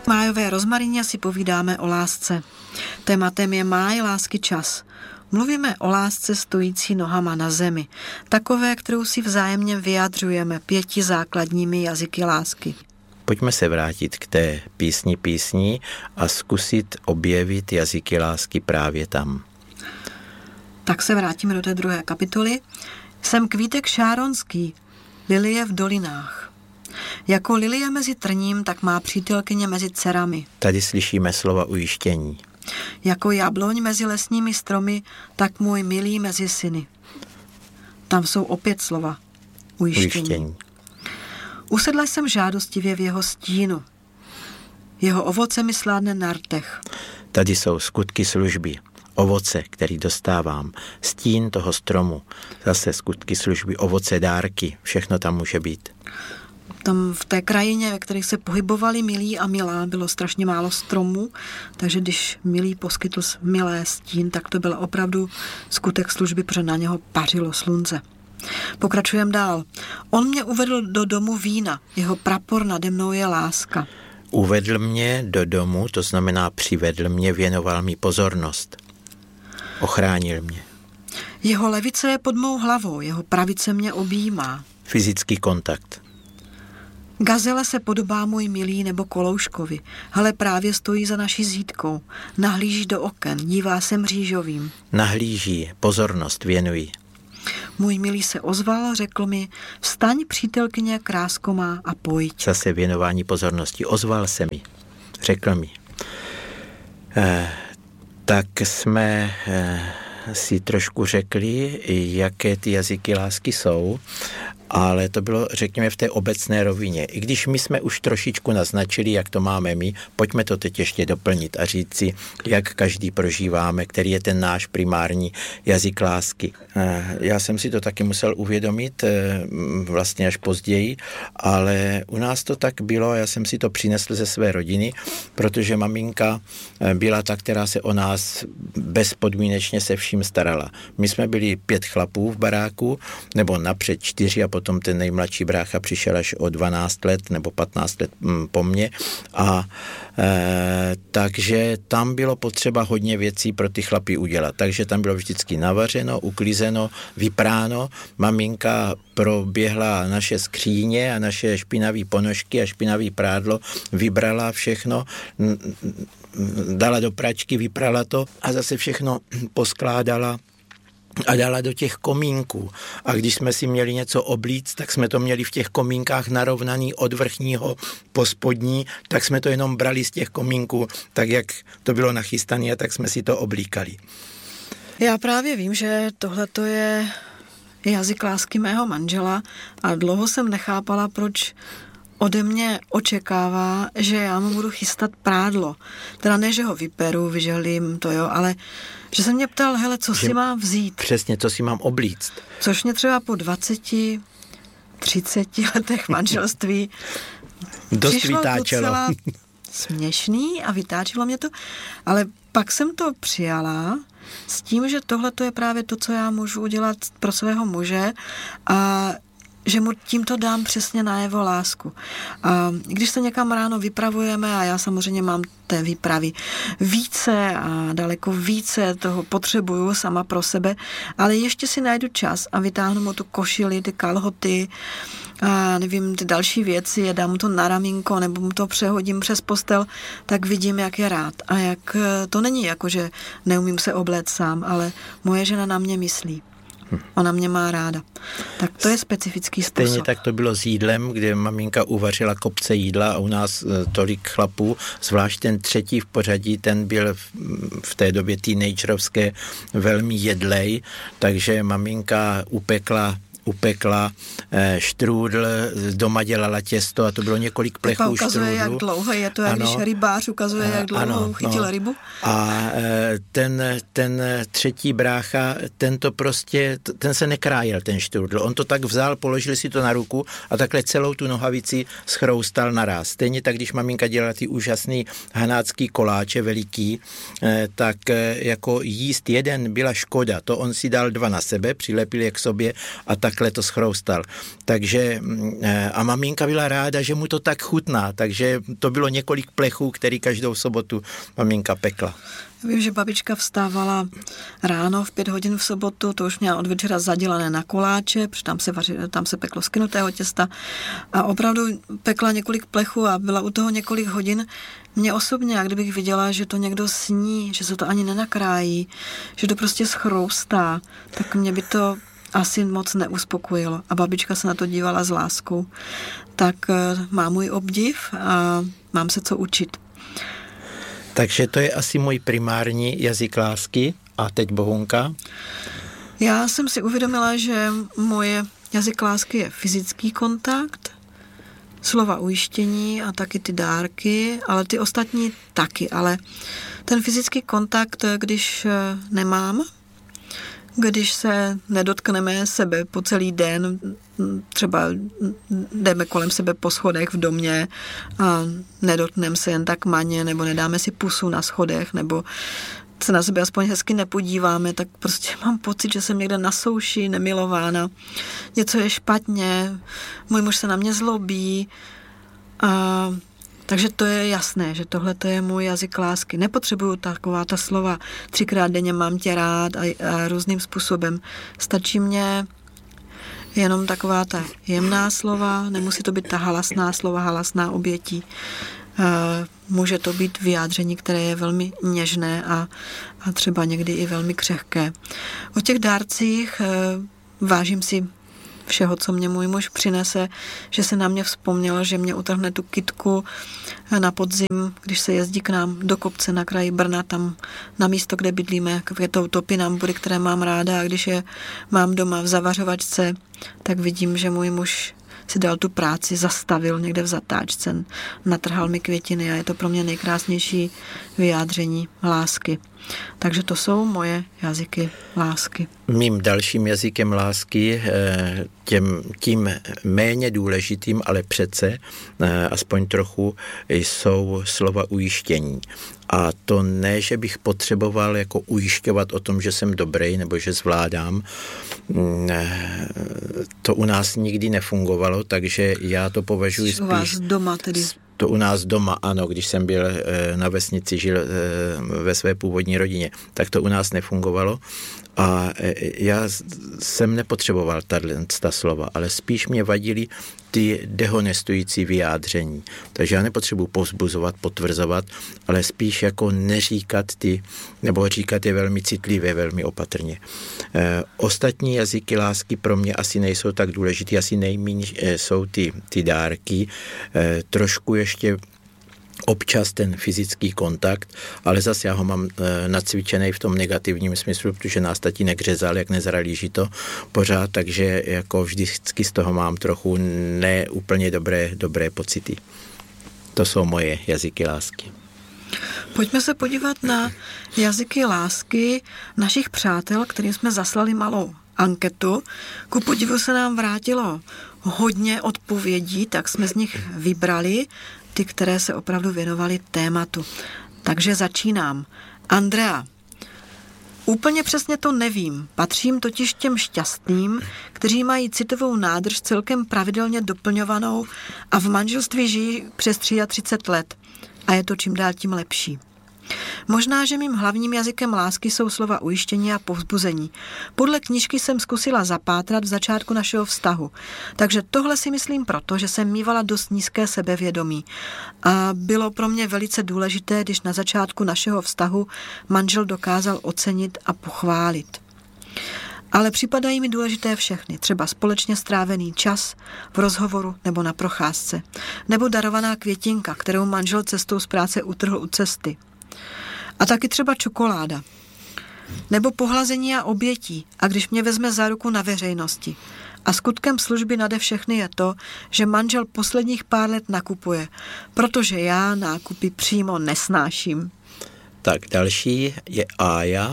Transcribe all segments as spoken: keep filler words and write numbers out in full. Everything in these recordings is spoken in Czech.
Májové rozmarině si povídáme o lásce. Tématem je máj, lásky, čas. Mluvíme o lásce stojící nohama na zemi, takové, kterou si vzájemně vyjadřujeme pěti základními jazyky lásky. Pojďme se vrátit k té písni písní a zkusit objevit jazyky lásky právě tam. Tak se vrátíme do té druhé kapitoly. Jsem kvítek šáronský, lilie v dolinách. Jako lilie mezi trním, tak má přítelkyně mezi dcerami. Tady slyšíme slova ujištění. Jako jabloň mezi lesními stromy, tak můj milý mezi syny. Tam jsou opět slova ujištění. ujištění. Usedla jsem žádostivě v jeho stínu. Jeho ovoce mi sládne na rtech. Tady jsou skutky služby. Ovoce, který dostávám, stín toho stromu, zase skutky služby, ovoce, dárky, všechno tam může být. Tam v té krajině, ve kterých se pohybovali milí a milá, bylo strašně málo stromů, takže když milý poskytl milé stín, tak to byl opravdu skutek služby, protože na něho pařilo slunce. Pokračujeme dál. On mě uvedl do domu vína, jeho prapor nade mnou je láska. Uvedl mě do domu, to znamená přivedl mě, věnoval mi pozornost. Ochránil mě. Jeho levice je pod mou hlavou, jeho pravice mě objímá. Fyzický kontakt. Gazele se podobá můj milý nebo kolouškovi, ale právě stojí za naší zítkou. Nahlíží do oken, dívá se mřížovým. Nahlíží, pozornost věnují. Můj milý se ozval, řekl mi, vstaň přítelkyně krásko má a pojď. Zase věnování pozornosti. Ozval se mi, řekl mi. Eh, tak jsme eh, si trošku řekli, jaké ty jazyky lásky jsou, ale to bylo, řekněme, v té obecné rovině. I když my jsme už trošičku naznačili, jak to máme my, pojďme to teď ještě doplnit a říct si, jak každý prožíváme, který je ten náš primární jazyk lásky. Já jsem si to taky musel uvědomit vlastně až později, ale u nás to tak bylo, já jsem si to přinesl ze své rodiny, protože maminka byla ta, která se o nás bezpodmínečně se vším starala. My jsme byli pět chlapů v baráku, nebo napřed čtyři a potom ten nejmladší brácha přišel až o dvanáct let nebo patnáct let po mně a e, takže tam bylo potřeba hodně věcí pro ty chlapy udělat. Takže tam bylo vždycky navařeno, uklizeno, vypráno. Maminka proběhla naše skříně a naše špinavé ponožky a špinavý prádlo, vybrala všechno, dala do pračky, vyprala to a zase všechno poskládala a dala do těch komínků. A když jsme si měli něco oblíct, tak jsme to měli v těch komínkách narovnaný od vrchního po spodní, tak jsme to jenom brali z těch komínků, tak jak to bylo nachystané, a tak jsme si to oblíkali. Já právě vím, že tohleto je jazyk lásky mého manžela a dlouho jsem nechápala, proč ode mě očekává, že já mu budu chystat prádlo. Teda ne, že ho vyperu, vyžehlím to, jo, ale že se mě ptal, hele, co že si mám vzít. Přesně, co si mám oblíct. Což mě třeba po dvaceti, třiceti letech manželství dost vytáčelo. Docela směšný a vytáčelo mě to, ale pak jsem to přijala s tím, že tohle to je právě to, co já můžu udělat pro svého muže a že mu tímto dám přesně najevo lásku. A když se někam ráno vypravujeme a já samozřejmě mám té výpravy více a daleko více toho potřebuju sama pro sebe, ale ještě si najdu čas a vytáhnu mu tu košili, ty kalhoty a nevím, ty další věci, je dám mu to na ramínko nebo mu to přehodím přes postel, tak vidím, jak je rád. A jak to není jako, že neumím se obléct sám, ale moje žena na mě myslí. Ona mě má ráda. Tak to je specifický způsob. Stejně tak to bylo s jídlem, kde maminka uvařila kopce jídla a u nás tolik chlapů, zvlášť ten třetí v pořadí, ten byl v té době teenagerovské velmi jedlej, takže maminka upekla upekla e, štrůdl, doma dělala těsto a to bylo několik plechů štrůdlu. Ukazuje, jak dlouho je to, jak ano, když rybář ukazuje, jak dlouho ano, chytil no. rybu. A e, ten, ten třetí brácha, ten to prostě, ten se nekrájel, ten štrůdl. On to tak vzal, položil si to na ruku a takhle celou tu nohavici schroustal naraz. Stejně tak, když maminka dělala ty úžasný hanácký koláče veliký, e, tak e, jako jíst jeden byla škoda. To on si dal dva na sebe, přilepil je k sobě a tak rychle to schroustal. Takže a maminka byla ráda, že mu to tak chutná, takže to bylo několik plechů, který každou sobotu maminka pekla. Vím, že babička vstávala ráno v pět hodin v sobotu, to už měla od večera zadělané na koláče, protože tam se, vaři, tam se peklo z kynutého těsta a opravdu pekla několik plechů a byla u toho několik hodin. Mně osobně, a kdybych viděla, že to někdo sní, že se to ani nenakrájí, že to prostě schroustá, tak mě by to asi moc neuspokojilo. A babička se na to dívala s láskou. Tak má můj obdiv a mám se co učit. Takže to je asi můj primární jazyk lásky. A teď Bohunka? Já jsem si uvědomila, že moje jazyk lásky je fyzický kontakt, slova ujištění a taky ty dárky, ale ty ostatní taky. Ale ten fyzický kontakt, když nemám, když se nedotkneme sebe po celý den, třeba jdeme kolem sebe po schodech v domě a nedotkneme se jen tak maně, nebo nedáme si pusu na schodech, nebo se na sebe aspoň hezky nepodíváme, tak prostě mám pocit, že jsem někde na souši, nemilována. Něco je špatně, můj muž se na mě zlobí. A takže to je jasné, že tohle to je můj jazyk lásky. Nepotřebuju taková ta slova třikrát denně mám tě rád a, a různým způsobem. Stačí mně jenom taková ta jemná slova, nemusí to být ta halasná slova, halasná obětí. Může to být vyjádření, které je velmi něžné a, a třeba někdy i velmi křehké. O těch dárcích vážím si všeho, co mě můj muž přinese, že se na mě vzpomněl, že mě utrhne tu kytku na podzim, když se jezdí k nám do kopce na kraji Brna, tam na místo, kde bydlíme, květou topinambury, které mám ráda, a když je mám doma v zavařovačce, tak vidím, že můj muž si dal tu práci, zastavil někde v zatáčce, natrhal mi květiny a je to pro mě nejkrásnější vyjádření lásky. Takže to jsou moje jazyky lásky. Mým dalším jazykem lásky, těm, tím méně důležitým, ale přece, aspoň trochu, jsou slova ujištění. A to ne, že bych potřeboval jako ujišťovat o tom, že jsem dobrý nebo že zvládám. To u nás nikdy nefungovalo, takže já to považuji spíš... U vás doma tedy? To u nás doma, ano, když jsem byl na vesnici, žil ve své původní rodině, tak to u nás nefungovalo a já jsem nepotřeboval ta slova, ale spíš mě vadily ty dehonestující vyjádření. Takže já nepotřebuji povzbuzovat, potvrzovat, ale spíš jako neříkat ty, nebo říkat je velmi citlivě, velmi opatrně. E, ostatní jazyky lásky pro mě asi nejsou tak důležitý, asi nejméně jsou ty, ty dárky. E, trošku ještě občas ten fyzický kontakt, ale zase já ho mám e, nacvičený v tom negativním smyslu, protože nás tatínek řezal, jak nezralý žito pořád, takže jako vždycky z toho mám trochu neúplně dobré, dobré pocity. To jsou moje jazyky lásky. Pojďme se podívat na jazyky lásky našich přátel, kterým jsme zaslali malou anketu. Ku podivu se nám vrátilo hodně odpovědí, tak jsme z nich vybrali ty, které se opravdu věnovaly tématu. Takže začínám. Andrea. Úplně přesně to nevím. Patřím totiž těm šťastným, kteří mají citovou nádrž celkem pravidelně doplňovanou a v manželství žijí přes třicet tři let. A je to čím dál tím lepší. Možná, že mým hlavním jazykem lásky jsou slova ujištění a povzbuzení. Podle knížky jsem zkusila zapátrat v začátku našeho vztahu. Takže tohle si myslím proto, že jsem mívala dost nízké sebevědomí. A bylo pro mě velice důležité, když na začátku našeho vztahu manžel dokázal ocenit a pochválit. Ale připadají mi důležité všechny, třeba společně strávený čas v rozhovoru nebo na procházce, nebo darovaná květinka, kterou manžel cestou z práce utrhl u cesty. A taky třeba čokoláda. Nebo pohlazení a obětí, a když mě vezme za ruku na veřejnosti. A skutkem služby nade všechny je to, že manžel posledních pár let nakupuje, protože já nákupy přímo nesnáším. Tak další je Ája.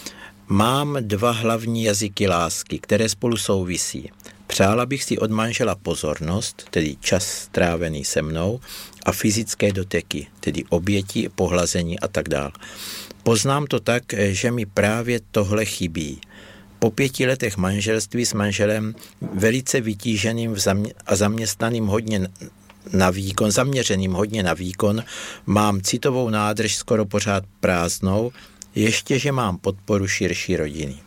Mám dva hlavní jazyky lásky, které spolu souvisí. Přála bych si od manžela pozornost, tedy čas strávený se mnou, a fyzické doteky, tedy oběti, pohlazení a tak dále. Poznám to tak, že mi právě tohle chybí. Po pěti letech manželství s manželem velice vytíženým zamě- a zaměstnaným hodně na výkon, zaměřeným hodně na výkon, mám citovou nádrž skoro pořád prázdnou, ještě, že mám podporu širší rodiny.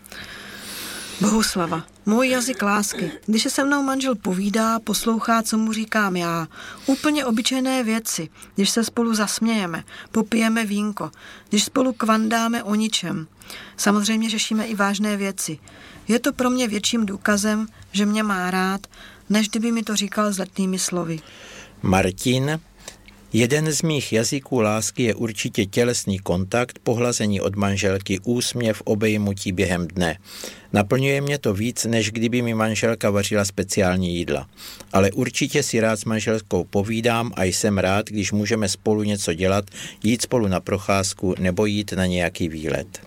Bohuslava, můj jazyk lásky. Když se se mnou manžel povídá, poslouchá, co mu říkám já. Úplně obyčejné věci, když se spolu zasmějeme, popijeme vínko, když spolu kvandáme o ničem. Samozřejmě řešíme i vážné věci. Je to pro mě větším důkazem, že mě má rád, než kdyby mi to říkal vzletnými slovy. Martin, jeden z mých jazyků lásky je určitě tělesný kontakt, pohlazení od manželky, úsměv, obejmutí během dne. Naplňuje mě to víc, než kdyby mi manželka vařila speciální jídla. Ale určitě si rád s manželkou povídám a jsem rád, když můžeme spolu něco dělat, jít spolu na procházku nebo jít na nějaký výlet.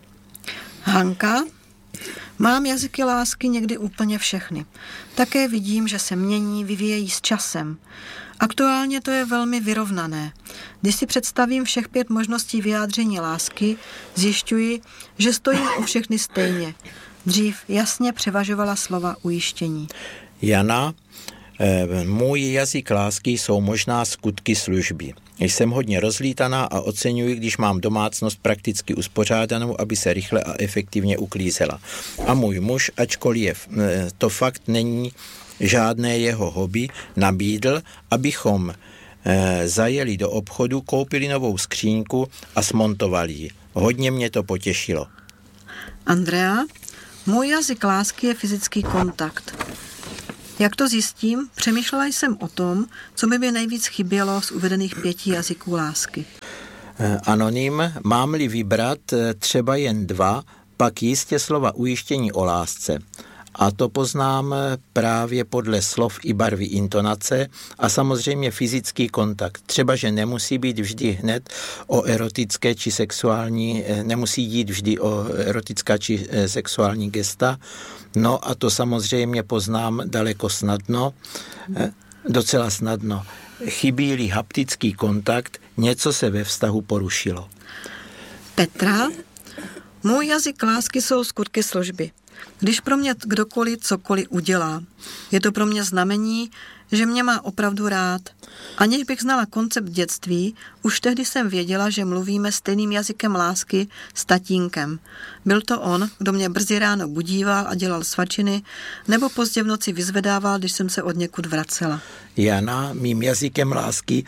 Hanka, mám jazyky lásky někdy úplně všechny. Také vidím, že se mění, vyvíjejí s časem. Aktuálně to je velmi vyrovnané. Když si představím všech pět možností vyjádření lásky, zjišťuji, že stojím u všechny stejně. Dřív jasně převažovala slova ujištění. Jana, eh, můj jazyk lásky jsou možná skutky služby. Jsem hodně rozlítaná a oceňuji, když mám domácnost prakticky uspořádanou, aby se rychle a efektivně uklízela. A můj muž, ačkoliv je, to fakt není žádné jeho hobby, nabídl, abychom e, zajeli do obchodu, koupili novou skříňku a smontovali ji. Hodně mě to potěšilo. Andrea, můj jazyk lásky je fyzický kontakt. Jak to zjistím, přemýšlela jsem o tom, co by mi nejvíc chybělo z uvedených pěti jazyků lásky. E, anonym, mám-li vybrat třeba jen dva, pak jistě slova ujištění o lásce. A to poznám právě podle slov i barvy intonace a samozřejmě fyzický kontakt. Třeba, že nemusí být vždy hned o erotické či sexuální, nemusí jít vždy o erotická či sexuální gesta. No a to samozřejmě poznám daleko snadno, docela snadno. Chybí-li haptický kontakt, něco se ve vztahu porušilo. Petra, můj jazyk lásky jsou skutky služby. Když pro mě kdokoliv cokoliv udělá, je to pro mě znamení, že mě má opravdu rád. Aniž bych znala koncept dětství, už tehdy jsem věděla, že mluvíme stejným jazykem lásky s tatínkem. Byl to on, kdo mě brzy ráno budíval a dělal svačiny, nebo pozdě v noci vyzvedával, když jsem se od někud vracela. Jana, mým jazykem lásky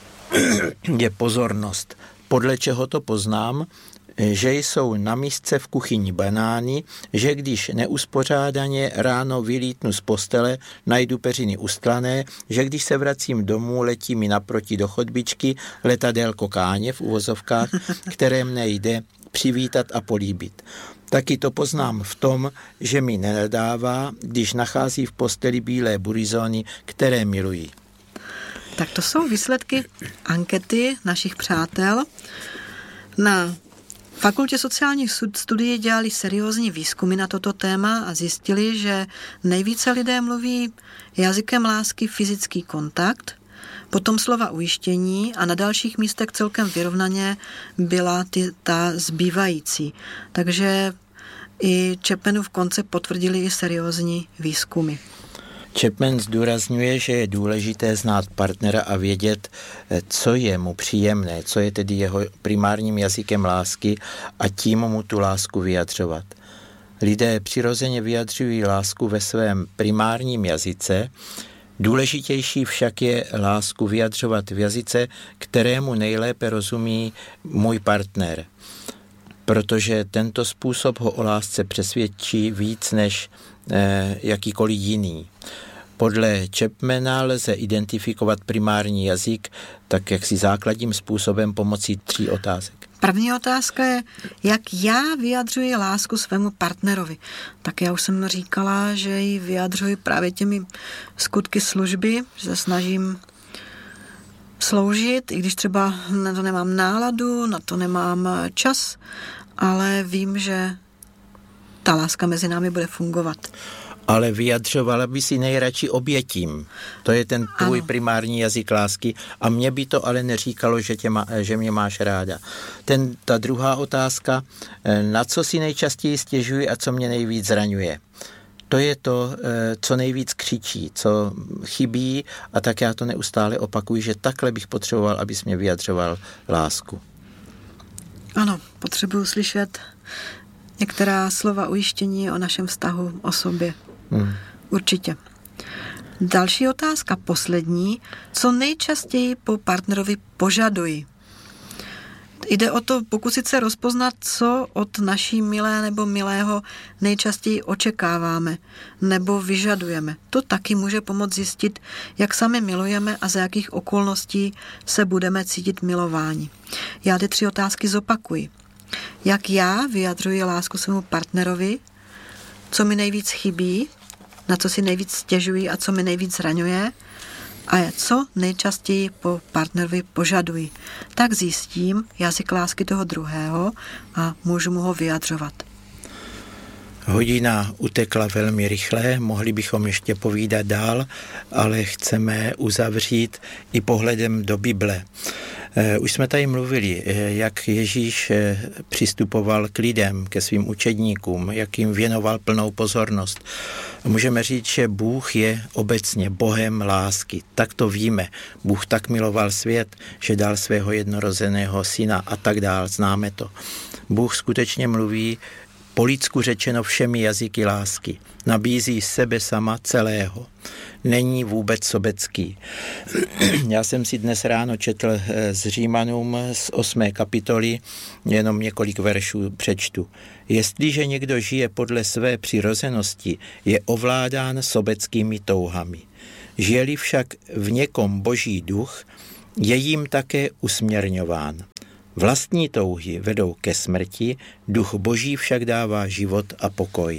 je pozornost. Podle čeho to poznám? Že jsou na misce v kuchyni banány, že když neuspořádaně ráno vylítnu z postele, najdu peřiny ustlané, že když se vracím domů, letí mi naproti do chodbičky letadélko káně v uvozovkách, které mne jde přivítat a políbit. Taky to poznám v tom, že mi nenadává, když nachází v posteli bílé burizony, které miluji. Tak to jsou výsledky ankety našich přátel. Na Fakultě sociálních studií dělali seriózní výzkumy na toto téma a zjistili, že nejvíce lidé mluví jazykem lásky fyzický kontakt, potom slova ujištění a na dalších místech celkem vyrovnaně byla ty, ta zbývající. Takže i Chapmanův koncept potvrdili i seriózní výzkumy. Chapman zdůrazňuje, že je důležité znát partnera a vědět, co je mu příjemné, co je tedy jeho primárním jazykem lásky a tím mu tu lásku vyjadřovat. Lidé přirozeně vyjadřují lásku ve svém primárním jazyce, důležitější však je lásku vyjadřovat v jazyce, kterému nejlépe rozumí můj partner, protože tento způsob ho o lásce přesvědčí víc než eh, jakýkoliv jiný. Podle Chapmana lze identifikovat primární jazyk tak jaksi základním způsobem pomocí tří otázek. První otázka je, jak já vyjadřuji lásku svému partnerovi. Tak já už jsem říkala, že ji vyjadřuji právě těmi skutky služby, že se snažím sloužit, i když třeba na to nemám náladu, na to nemám čas, ale vím, že ta láska mezi námi bude fungovat. ale vyjadřovala by si nejradši obětím. To je ten tvůj ano. primární jazyk lásky a mě by to ale neříkalo, že, tě má, že mě máš ráda. Ten, ta druhá otázka, na co si nejčastěji stěžuji a co mě nejvíc zraňuje. To je to, co nejvíc křičí, co chybí a tak já to neustále opakuju, že takhle bych potřeboval, abys mě vyjadřoval lásku. Ano, potřebuju slyšet některá slova ujištění o našem vztahu, o sobě. Hmm. Určitě. Další otázka, poslední. Co nejčastěji po partnerovi požaduji? Jde o to pokusit se rozpoznat, co od naší milé nebo milého nejčastěji očekáváme nebo vyžadujeme. To taky může pomoct zjistit, jak sami milujeme a za jakých okolností se budeme cítit milováni. Já ty tři otázky zopakuji. Jak já vyjadřuji lásku svému partnerovi, co mi nejvíc chybí, na co si nejvíc stěžuji a co mi nejvíc zraňuje, a co nejčastěji po partnerovi požaduji. Tak zjistím jazyk lásky toho druhého a můžu mu ho vyjadřovat. Hodina utekla velmi rychle, mohli bychom ještě povídat dál, ale chceme uzavřít i pohledem do Bible. Už jsme tady mluvili, jak Ježíš přistupoval k lidem, ke svým učedníkům, jak jim věnoval plnou pozornost. Můžeme říct, že Bůh je obecně Bohem lásky. Tak to víme. Bůh tak miloval svět, že dal svého jednorozeného syna a tak dál. Známe to. Bůh skutečně mluví po lidsku řečeno všemi jazyky lásky. Nabízí sebe sama celého. Není vůbec sobecký. Já jsem si dnes ráno četl z Římanům z osmé kapitoly, jenom několik veršů přečtu. Jestliže někdo žije podle své přirozenosti, je ovládán sobeckými touhami. Žije-li však v někom Boží duch, je jim také usměrňován. Vlastní touhy vedou ke smrti, duch Boží však dává život a pokoj.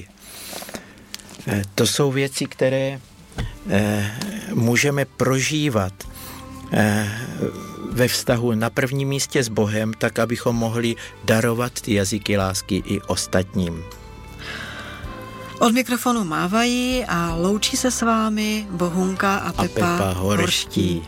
To jsou věci, které eh, můžeme prožívat eh, ve vztahu na prvním místě s Bohem, tak abychom mohli darovat ty jazyky lásky i ostatním. Od mikrofonu mávají a loučí se s vámi Bohunka a Pepa, a Pepa Horští. Horští.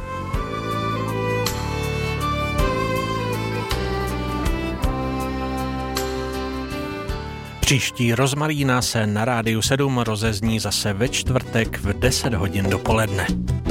Příští Rozmarína se na Rádiu sedm rozezní zase ve čtvrtek v deset hodin dopoledne.